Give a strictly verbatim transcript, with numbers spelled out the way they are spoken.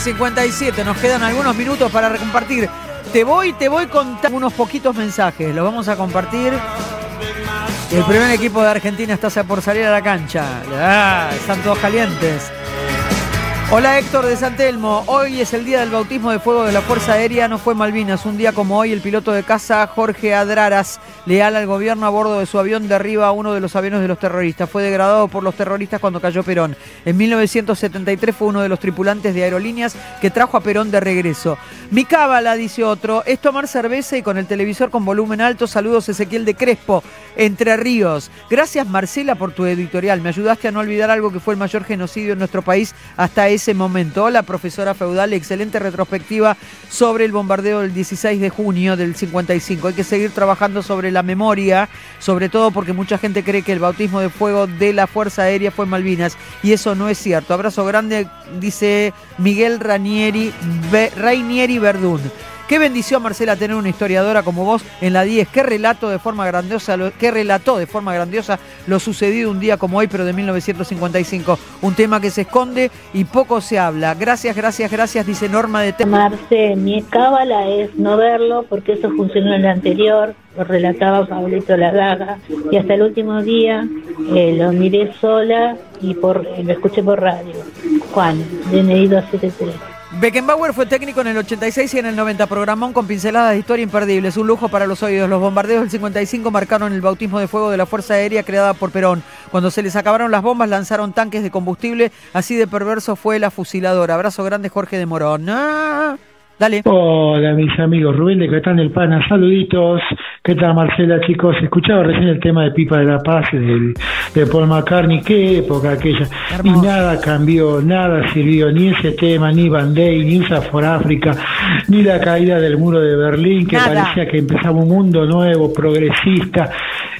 cincuenta y siete, nos quedan algunos minutos para compartir. Te voy, te voy con unos poquitos mensajes, los vamos a compartir. El primer equipo de Argentina está por salir a la cancha. Ah, están todos calientes. Hola Héctor de San Telmo, hoy es el día del bautismo de fuego de la Fuerza Aérea, no fue Malvinas. Un día como hoy el piloto de caza Jorge Adraras, leal al gobierno a bordo de su avión, derriba a uno de los aviones de los terroristas. Fue degradado por los terroristas cuando cayó Perón. En mil novecientos setenta y tres fue uno de los tripulantes de aerolíneas que trajo a Perón de regreso. Mi cábala, dice otro, es tomar cerveza y con el televisor con volumen alto. Saludos Ezequiel de Crespo, Entre Ríos. Gracias Marcela por tu editorial, me ayudaste a no olvidar algo que fue el mayor genocidio en nuestro país hasta ese ese momento. Hola profesora Feudal, excelente retrospectiva sobre el bombardeo del dieciséis de junio del cincuenta y cinco. Hay que seguir trabajando sobre la memoria, sobre todo porque mucha gente cree que el bautismo de fuego de la Fuerza Aérea fue en Malvinas y eso no es cierto. Abrazo grande, dice Miguel Ranieri, Be, Rainieri Verdún. Qué bendición, Marcela, tener una historiadora como vos en la diez. Qué relato de forma grandiosa, lo, qué relató de forma grandiosa lo sucedido un día como hoy, pero de mil novecientos cincuenta y cinco. Un tema que se esconde y poco se habla. Gracias, gracias, gracias, dice Norma de Te- Marce, mi cábala es no verlo porque eso funcionó en el anterior, lo relataba Pablito La Daga, y hasta el último día eh, lo miré sola y por eh, lo escuché por radio. Juan, D N I dos setenta y tres. Beckenbauer fue técnico en el ochenta y seis y en el noventa. Programón con pinceladas de historia imperdibles. Un lujo para los oídos. Los bombardeos del cincuenta y cinco marcaron el bautismo de fuego de la Fuerza Aérea creada por Perón. Cuando se les acabaron las bombas, lanzaron tanques de combustible. Así de perverso fue la fusiladora. Abrazo grande, Jorge de Morón. ¡Ah! Dale. Hola mis amigos, Rubén de Catán del Pana, saluditos. ¿Qué tal Marcela, chicos? Escuchaba recién el tema de Pipa de la Paz de, de Paul McCartney, qué época aquella. Hermoso. Y nada cambió, nada sirvió, ni ese tema, ni Band-Aid, ni U S A for Africa, ni la caída del muro de Berlín, que nada. Parecía que empezaba un mundo nuevo, progresista,